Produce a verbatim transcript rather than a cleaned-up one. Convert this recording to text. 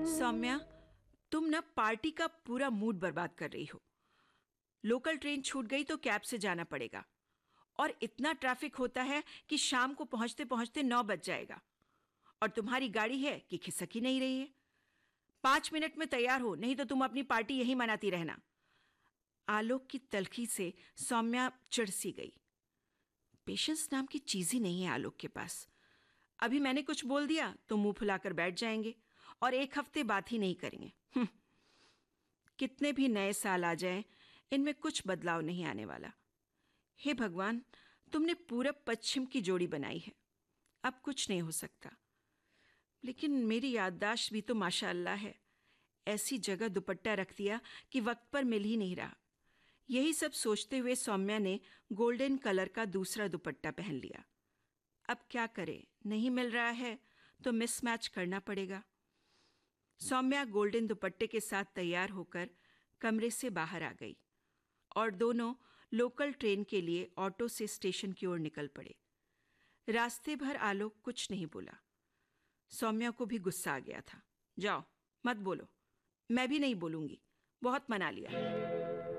सौम्या, तुम ना पार्टी का पूरा मूड बर्बाद कर रही हो। लोकल ट्रेन छूट गई तो कैब से जाना पड़ेगा और इतना ट्रैफिक होता है कि शाम को पहुंचते पहुंचते नौ बज जाएगा। और तुम्हारी गाड़ी है कि खिसक ही नहीं रही है। पांच मिनट में तैयार हो, नहीं तो तुम अपनी पार्टी यहीं मनाती रहना। आलोक की तलखी से सौम्या चिढ़ सी गई। पेशेंस नाम की चीज ही नहीं है आलोक के पास। अभी मैंने कुछ बोल दिया तो मुंह फुलाकर बैठ जाएंगे और एक हफ्ते बात ही नहीं करेंगे। हम्म, कितने भी नए साल आ जाएं, इनमें कुछ बदलाव नहीं आने वाला। हे भगवान, तुमने पूरब पश्चिम की जोड़ी बनाई है, अब कुछ नहीं हो सकता। लेकिन मेरी याददाश्त भी तो माशाअल्लाह है। ऐसी जगह दुपट्टा रख दिया कि वक्त पर मिल ही नहीं रहा। यही सब सोचते हुए सौम्या ने गोल्डन कलर का दूसरा दुपट्टा पहन लिया। अब क्या करे, नहीं मिल रहा है तो मिसमैच करना पड़ेगा। सौम्या गोल्डन दुपट्टे के साथ तैयार होकर कमरे से बाहर आ गई और दोनों लोकल ट्रेन के लिए ऑटो से स्टेशन की ओर निकल पड़े। रास्ते भर आलोक कुछ नहीं बोला। सौम्या को भी गुस्सा आ गया था। जाओ, मत बोलो। मैं भी नहीं बोलूंगी, बहुत मना लिया।